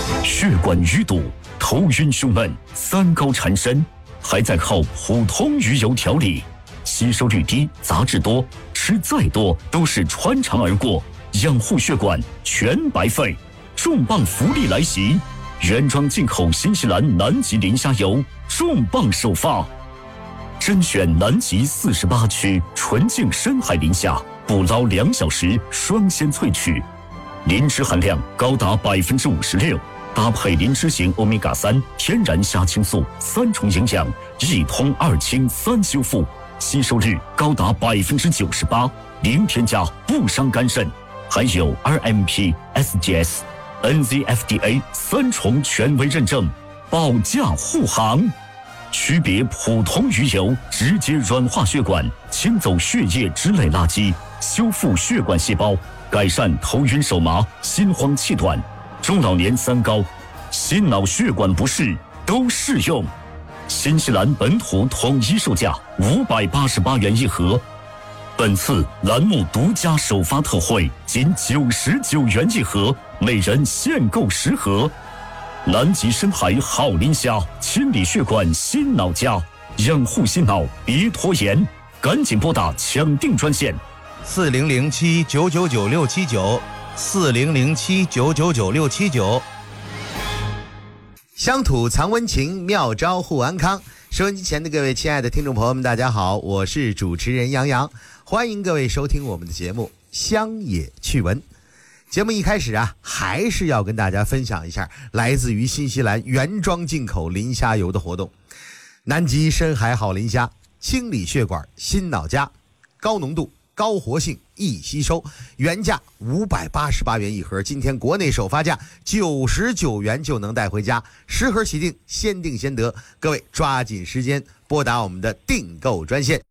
血管淤堵、头晕胸闷、三高缠身，还在靠普通鱼油调理，吸收率低，杂质多，吃再多都是穿肠而过，养护血管全白费。重磅福利来袭，原装进口新西兰南极磷虾油重磅首发，甄选南极48区纯净深海磷虾，捕捞2小时双鲜萃取，磷脂含量高达56%，搭配磷脂型欧米伽3天然虾青素3重营养，1通2清3修复，吸收率高达98%，零添加不伤肝肾，还有 RMP、SGS、NZFDA 3重权威认证，保驾护航。区别普通鱼油，直接软化血管，清走血液之类垃圾，修复血管细胞，改善头晕手麻、心慌气短、中老年三高、心脑血管不适都适用。新西兰本土统一售价588元一盒，本次栏目独家首发特惠，仅99元一盒，每人限购10盒。南极深海好磷虾，清理血管心脑家，养护心脑别拖延，赶紧拨打抢订专线 4007-999679，4007-999679。乡土藏温情，妙招护安康。收音机前的各位亲爱的听众朋友们，大家好，我是主持人杨洋，欢迎各位收听我们的节目乡野趣闻。节目一开始啊，还是要跟大家分享一下来自于新西兰原装进口磷虾油的活动。南极深海好磷虾，清理血管心脑家，高浓度高活性易吸收，原价588元一盒，今天国内首发价99元就能带回家，10盒起订，先订先得，各位抓紧时间拨打我们的订购专线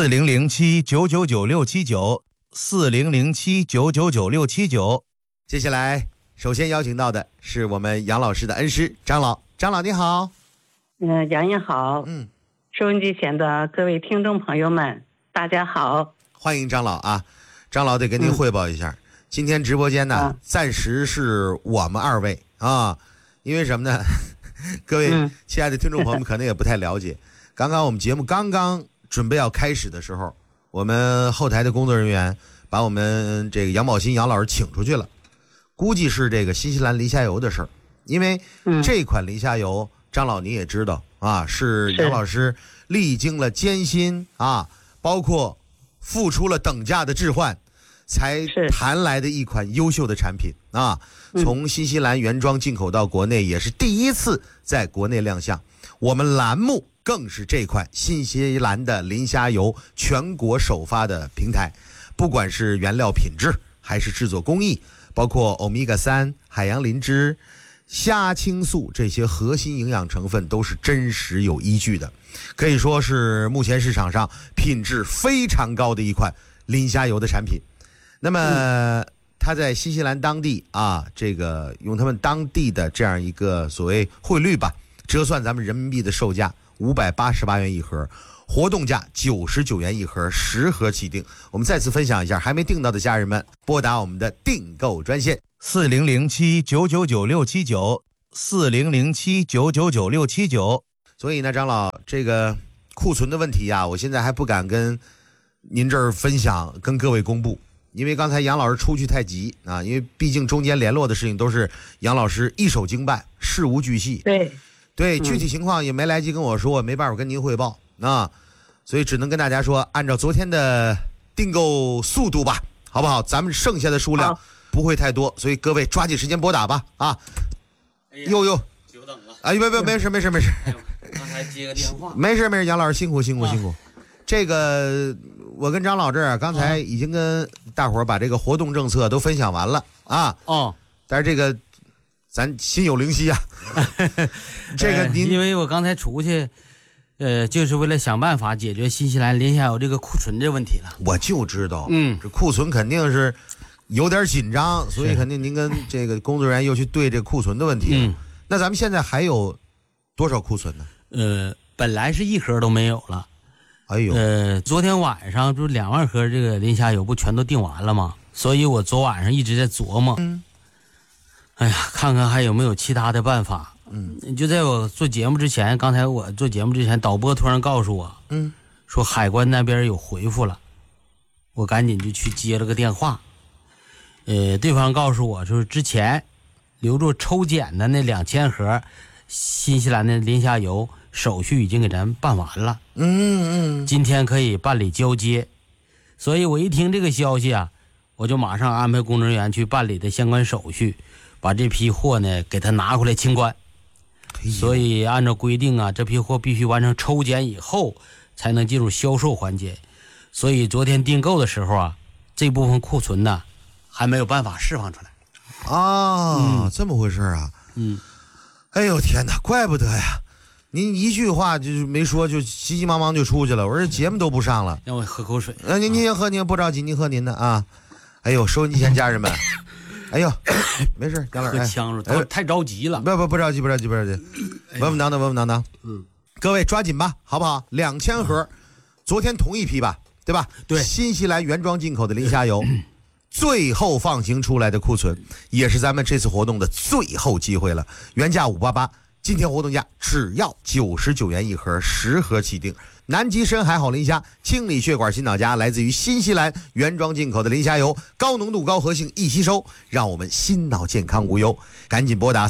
4007-999679，4007-999679。接下来首先邀请到的是我们杨老师的恩师张老。张老你好。 杨洋好。收音机前的各位听众朋友们大家好， 欢迎张老啊。张老得跟您汇报一下，今天直播间呢暂时是我们2位啊，因为什么呢各位亲爱的听众朋友们可能也不太了解，刚刚我们节目刚刚准备要开始的时候，我们后台的工作人员把我们这个杨宝新杨老师请出去了，估计是这个新西兰磷虾油的事儿，因为这款磷虾油张老你也知道啊，是杨老师历经了艰辛啊，包括付出了等价的置换才谈来的一款优秀的产品啊，从新西兰原装进口到国内，也是第一次在国内亮相，我们栏目更是这款新西兰的磷虾油全国首发的平台，不管是原料品质还是制作工艺，包括欧米伽3、海洋磷脂、虾青素这些核心营养成分都是真实有依据的，可以说是目前市场上品质非常高的一款磷虾油的产品。那么它在新西兰当地啊，这个用他们当地的这样一个所谓汇率吧，折算咱们人民币的售价588元一盒，活动价99元一盒，10盒起订。我们再次分享一下，还没订到的家人们拨打我们的订购专线4007-999679，4007-999679。所以呢，张老，这个库存的问题啊，我现在还不敢跟您这儿分享，跟各位公布，因为刚才杨老师出去太急啊，因为毕竟中间联络的事情都是杨老师一手经办，事无巨细。对，具体情况也没来及跟我说，没办法跟您汇报啊，所以只能跟大家说，按照昨天的订购速度吧，好不好？咱们剩下的数量不会太多，所以各位抓紧时间拨打吧啊！久等了啊！没事， 刚才接个电话， 没事，杨老师辛苦。这个我跟张老这儿刚才已经跟大伙儿把这个活动政策都分享完了啊。但是这个咱心有灵犀啊。这个您因为我刚才出去，就是为了想办法解决新西兰磷虾油这个库存这问题了。 我就知道，这库存肯定是有点紧张，所以肯定您跟这个工作人员又去对这库存的问题。那咱们现在还有多少库存呢？ 本来是1盒都没有了。 哎呦， 昨天晚上不是2万盒这个磷虾油不全都订完了吗？所以我昨晚上一直在琢磨， 哎呀，看看还有没有其他的办法。就在我做节目之前，刚才我做节目之前，导播突然告诉我，说海关那边有回复了，我赶紧就去接了个电话。对方告诉我说，之前留着抽检的那2000盒新西兰的磷虾油手续已经给咱办完了，今天可以办理交接。所以我一听这个消息啊，我就马上安排工作人员去办理的相关手续，把这批货呢给他拿回来清关。所以按照规定啊，这批货必须完成抽检以后才能进入销售环节。所以昨天订购的时候啊，这部分库存呢还没有办法释放出来。 啊，这么回事啊？哎呦天哪，怪不得呀！您一句话就是没说，就急急忙忙就出去了。我说节目都不上了， 让我喝口水。 您先喝，您不着急，您喝您的啊。哎呦，收音机前家人们，哎呦，没事，杨老师， 喝呛着，太着急了。 不着急，稳稳当当。各位抓紧吧，好不好？2000盒，昨天同一批吧，对吧？ 对， 新西兰原装进口的磷虾油。最后放行出来的库存，也是咱们这次活动的最后机会了。原价588，今天活动价只要99元一盒，10盒起订。南极深海好磷虾，清理血管新脑家，来自于新西兰原装进口的磷虾油，高浓度高活性易吸收，让我们心脑健康无忧。赶紧拨打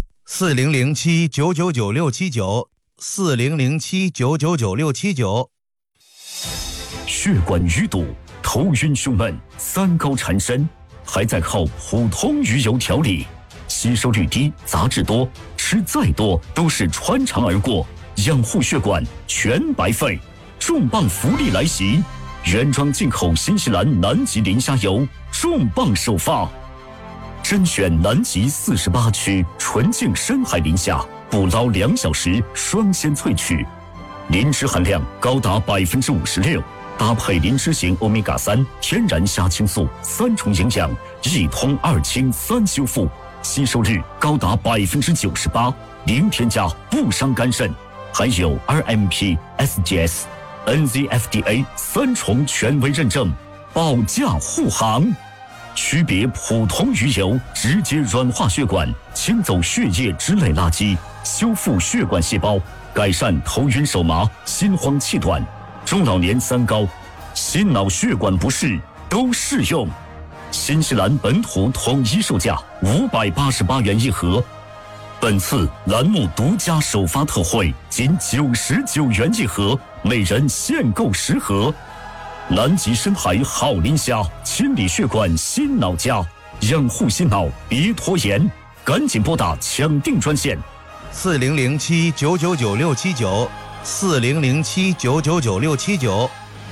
4007-999679，4007-999679。 血管淤堵、头晕胸闷、三高缠身，还在靠普通鱼油调理，吸收率低，杂质多，吃再多都是穿肠而过，养护血管全白费。重磅福利来袭，原装进口新西兰南极磷虾油重磅首发，甄选南极48区纯净深海磷虾，捕捞2小时双鲜萃取，磷脂含量高达56%，搭配磷脂型欧米伽3天然虾青素3重营养，1通2清3修复，吸收率高达98%，零添加不伤肝肾，还有 RMP、SGS、NZFDA 3重权威认证，保驾护航。区别普通鱼油，直接软化血管，清走血液脂类垃圾，修复血管细胞，改善头晕手麻、心慌气短。中老年三高、心脑血管不适都适用。新西兰本土统一售价588元一盒，本次栏目独家首发特惠，仅99元一盒，每人限购10盒。南极深海好磷虾，清理血管心脑家，养护心脑别拖延，赶紧拨打抢订专线 4007-999679，4007-999679。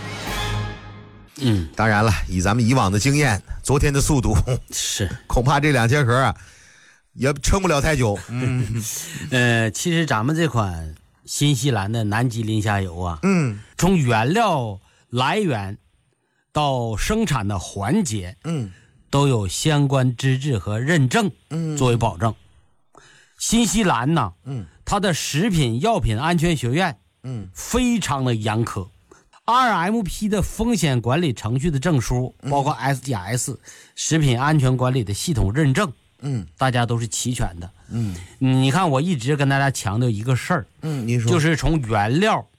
当然了，以咱们以往的经验，昨天的速度是恐怕这2000盒啊也撑不了太久。 其实咱们这款新西兰的南极磷虾油啊，从原料来源到生产的环节，都有相关资质和认证，作为保证。新西兰呢，它的食品药品安全学院，非常的严苛。RMP 的风险管理程序的证书，包括 SGS 食品安全管理的系统认证，大家都是齐全的。你看我一直跟大家强调一个事儿， 你说就是从原料